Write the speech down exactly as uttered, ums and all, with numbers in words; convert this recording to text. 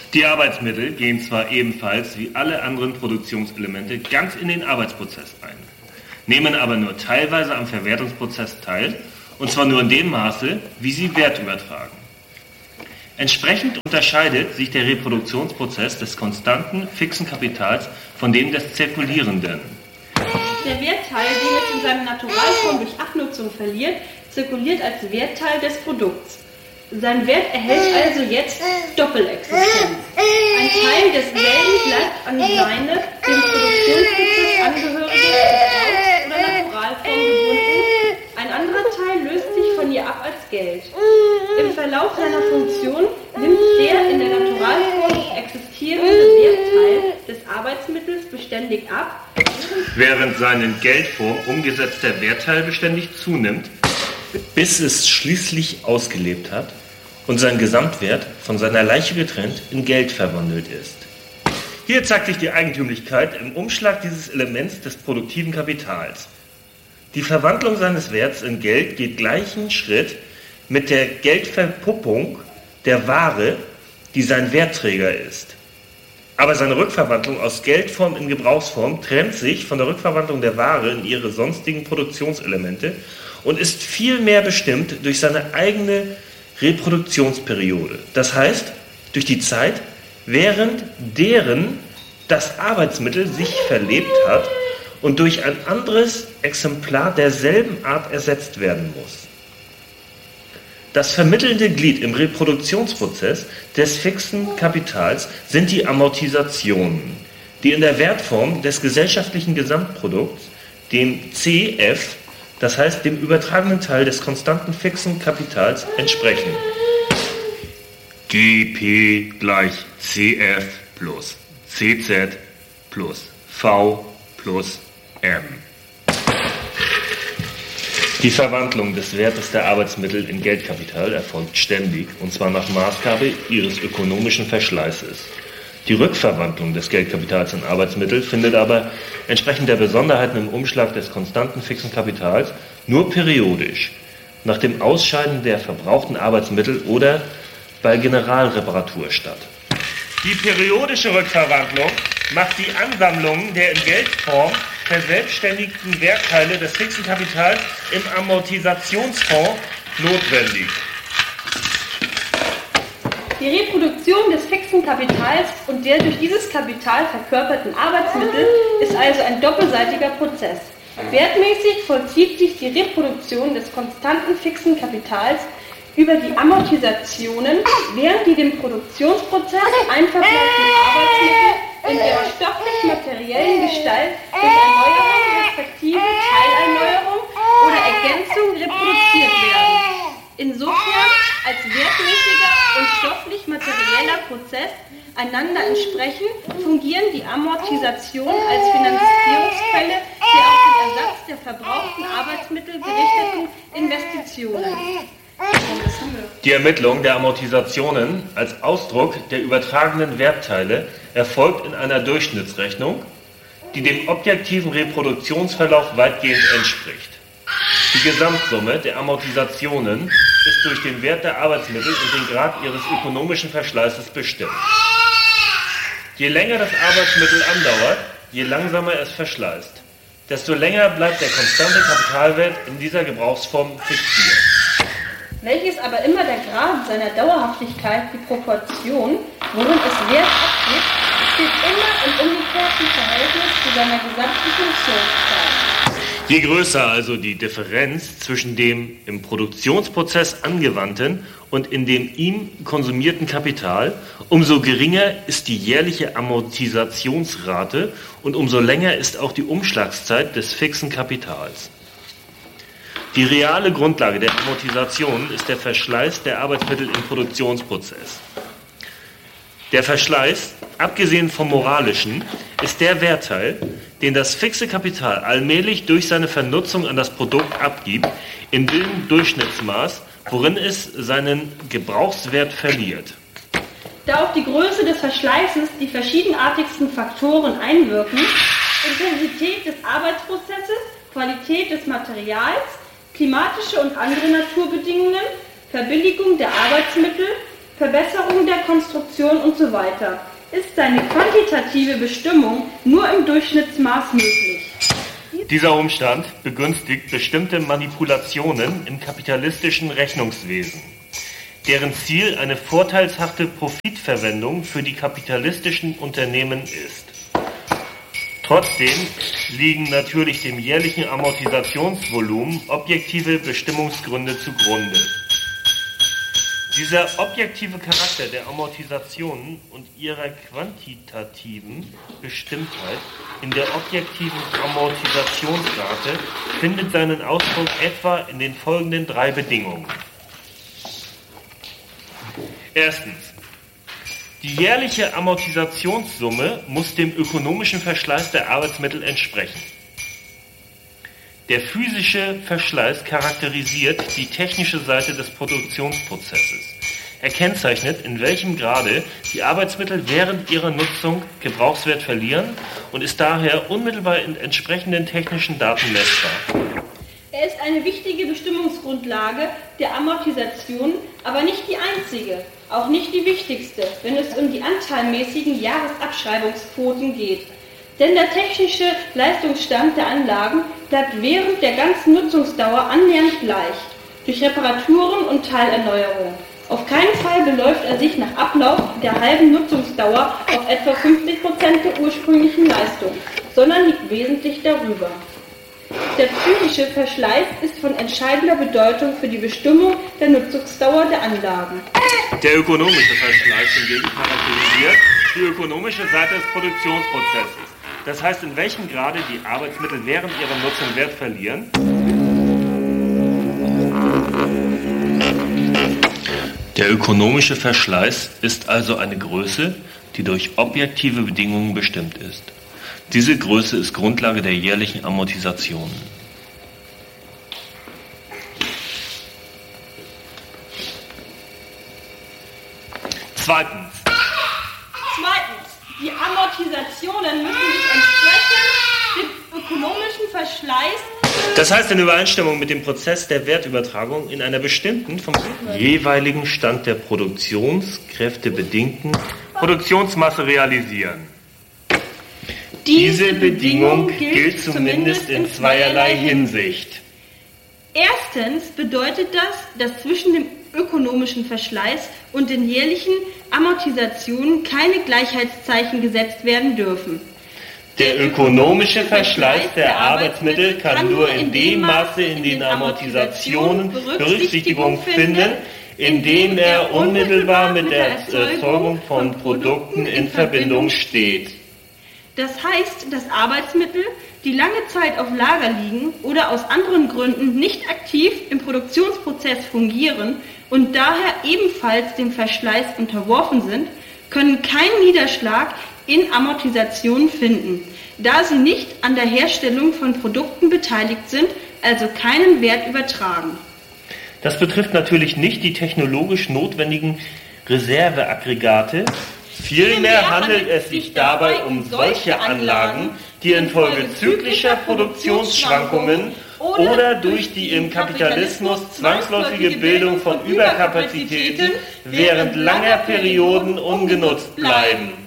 Die Arbeitsmittel gehen zwar ebenfalls wie alle anderen Produktionselemente ganz in den Arbeitsprozess ein, nehmen aber nur teilweise am Verwertungsprozess teil, und zwar nur in dem Maße, wie sie Wert übertragen. Entsprechend unterscheidet sich der Reproduktionsprozess des konstanten, fixen Kapitals von dem des zirkulierenden. Der Wertteil, den es in seiner Naturalform durch Abnutzung verliert, zirkuliert als Wertteil des Produkts. Sein Wert erhält also jetzt Doppelexistenz. Ein Teil desselben bleibt an seine dem Produktionsprozess angehörige Gebrauchs- oder Naturalform gebunden. Ein anderer Teil löst sich von ihr ab als Geld. Im Verlauf seiner Funktion nimmt der in der Naturalform existierende Wertteil des Arbeitsmittels beständig ab, während sein in Geldform umgesetzter Wertteil beständig zunimmt, bis es schließlich ausgelebt hat und sein Gesamtwert von seiner Leiche getrennt in Geld verwandelt ist. Hier zeigt sich die Eigentümlichkeit im Umschlag dieses Elements des produktiven Kapitals. Die Verwandlung seines Werts in Geld geht gleichen Schritt mit der Geldverpuppung der Ware, die sein Wertträger ist. Aber seine Rückverwandlung aus Geldform in Gebrauchsform trennt sich von der Rückverwandlung der Ware in ihre sonstigen Produktionselemente und ist vielmehr bestimmt durch seine eigene Reproduktionsperiode. Das heißt, durch die Zeit, während deren das Arbeitsmittel sich verlebt hat und durch ein anderes Exemplar derselben Art ersetzt werden muss. Das vermittelnde Glied im Reproduktionsprozess des fixen Kapitals sind die Amortisationen, die in der Wertform des gesellschaftlichen Gesamtprodukts, dem C F, das heißt dem übertragenen Teil des konstanten fixen Kapitals, entsprechen. G P gleich C F plus C Z plus V plus M. Die Verwandlung des Wertes der Arbeitsmittel in Geldkapital erfolgt ständig, und zwar nach Maßgabe ihres ökonomischen Verschleißes. Die Rückverwandlung des Geldkapitals in Arbeitsmittel findet aber entsprechend der Besonderheiten im Umschlag des konstanten fixen Kapitals nur periodisch, nach dem Ausscheiden der verbrauchten Arbeitsmittel oder bei Generalreparatur statt. Die periodische Rückverwandlung macht die Ansammlung der in Geldform verselbstständigten Wertteile des fixen Kapitals im Amortisationsfonds notwendig. Die Reproduktion des fixen Kapitals und der durch dieses Kapital verkörperten Arbeitsmittel ist also ein doppelseitiger Prozess. Wertmäßig vollzieht sich die Reproduktion des konstanten fixen Kapitals über die Amortisationen, während die dem Produktionsprozess einverbleibenden Arbeitsmittel in ihrer stofflich-materiellen Gestalt durch Erneuerung respektive Teilerneuerung oder Ergänzung reproduziert werden. Insofern als wertmäßiger und stofflich-materieller Prozess einander entsprechen, fungieren die Amortisationen als Finanzierungsquelle der auf den Ersatz der verbrauchten Arbeitsmittel gerichteten Investitionen. Die Ermittlung der Amortisationen als Ausdruck der übertragenen Wertteile erfolgt in einer Durchschnittsrechnung, die dem objektiven Reproduktionsverlauf weitgehend entspricht. Die Gesamtsumme der Amortisationen ist durch den Wert der Arbeitsmittel und den Grad ihres ökonomischen Verschleißes bestimmt. Je länger das Arbeitsmittel andauert, je langsamer es verschleißt, desto länger bleibt der konstante Kapitalwert in dieser Gebrauchsform fixiert. Welches aber immer der Grad seiner Dauerhaftigkeit, die Proportion, worin es Wert abgibt, steht immer im umgekehrten Verhältnis zu seiner gesamten Funktionszeit. Je größer also die Differenz zwischen dem im Produktionsprozess angewandten und in dem ihm konsumierten Kapital, umso geringer ist die jährliche Amortisationsrate und umso länger ist auch die Umschlagszeit des fixen Kapitals. Die reale Grundlage der Amortisation ist der Verschleiß der Arbeitsmittel im Produktionsprozess. Der Verschleiß, abgesehen vom moralischen, ist der Wertteil, den das fixe Kapital allmählich durch seine Vernutzung an das Produkt abgibt, in dem Durchschnittsmaß, worin es seinen Gebrauchswert verliert. Da auf die Größe des Verschleißes die verschiedenartigsten Faktoren einwirken, Intensität des Arbeitsprozesses, Qualität des Materials, klimatische und andere Naturbedingungen, Verbilligung der Arbeitsmittel, Verbesserung der Konstruktion und so weiter, ist seine quantitative Bestimmung nur im Durchschnittsmaß möglich. Dieser Umstand begünstigt bestimmte Manipulationen im kapitalistischen Rechnungswesen, deren Ziel eine vorteilshafte Profitverwendung für die kapitalistischen Unternehmen ist. Trotzdem liegen natürlich dem jährlichen Amortisationsvolumen objektive Bestimmungsgründe zugrunde. Dieser objektive Charakter der Amortisationen und ihrer quantitativen Bestimmtheit in der objektiven Amortisationsrate findet seinen Ausdruck etwa in den folgenden drei Bedingungen. Erstens. Die jährliche Amortisationssumme muss dem ökonomischen Verschleiß der Arbeitsmittel entsprechen. Der physische Verschleiß charakterisiert die technische Seite des Produktionsprozesses. Er kennzeichnet, in welchem Grade die Arbeitsmittel während ihrer Nutzung Gebrauchswert verlieren und ist daher unmittelbar in entsprechenden technischen Daten messbar. Er ist eine wichtige Bestimmungsgrundlage der Amortisation, aber nicht die einzige, auch nicht die wichtigste, wenn es um die anteilmäßigen Jahresabschreibungsquoten geht. Denn der technische Leistungsstand der Anlagen bleibt während der ganzen Nutzungsdauer annähernd gleich, durch Reparaturen und Teilerneuerung. Auf keinen Fall beläuft er sich nach Ablauf der halben Nutzungsdauer auf etwa fünfzig Prozent der ursprünglichen Leistung, sondern liegt wesentlich darüber. Der psychische Verschleiß ist von entscheidender Bedeutung für die Bestimmung der Nutzungsdauer der Anlagen. Der ökonomische Verschleiß hingegen charakterisiert die ökonomische Seite des Produktionsprozesses. Das heißt, in welchem Grade die Arbeitsmittel während ihrer Nutzung Wert verlieren. Der ökonomische Verschleiß ist also eine Größe, die durch objektive Bedingungen bestimmt ist. Diese Größe ist Grundlage der jährlichen Amortisationen. Zweitens. Zweitens. Die Amortisationen müssen sich entsprechend dem ökonomischen Verschleiß, das heißt in Übereinstimmung mit dem Prozess der Wertübertragung in einer bestimmten vom jeweiligen Stand der Produktionskräfte bedingten Produktionsmasse realisieren. Diese Bedingung gilt zumindest in zweierlei Hinsicht. Erstens bedeutet das, dass zwischen dem ökonomischen Verschleiß und den jährlichen Amortisationen keine Gleichheitszeichen gesetzt werden dürfen. Der ökonomische Verschleiß der Arbeitsmittel kann nur in dem Maße in den Amortisationen Berücksichtigung finden, indem er unmittelbar mit der Erzeugung von Produkten in Verbindung steht. Das heißt, dass Arbeitsmittel, die lange Zeit auf Lager liegen oder aus anderen Gründen nicht aktiv im Produktionsprozess fungieren und daher ebenfalls dem Verschleiß unterworfen sind, können keinen Niederschlag in Amortisationen finden, da sie nicht an der Herstellung von Produkten beteiligt sind, also keinen Wert übertragen. Das betrifft natürlich nicht die technologisch notwendigen Reserveaggregate. Vielmehr handelt es sich dabei um solche Anlagen, die infolge zyklischer Produktionsschwankungen oder durch die im Kapitalismus zwangsläufige Bildung von Überkapazitäten während langer Perioden ungenutzt bleiben.